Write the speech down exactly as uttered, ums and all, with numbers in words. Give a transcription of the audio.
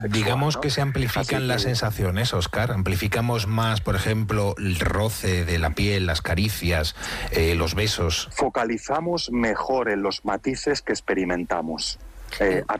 sexual, Digamos ¿no? que se amplifican que, las sensaciones, Óscar. Amplificamos más, por ejemplo, el roce de la piel, las caricias, eh, los besos. Focalizamos mejor en los matices que experimentamos. Eh, a